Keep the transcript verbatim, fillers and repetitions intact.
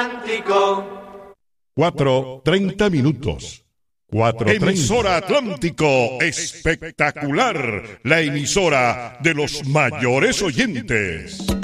Atlántico. Cuatro, treinta minutos. Cuatro, emisora Atlántico, espectacular, la emisora de los mayores oyentes.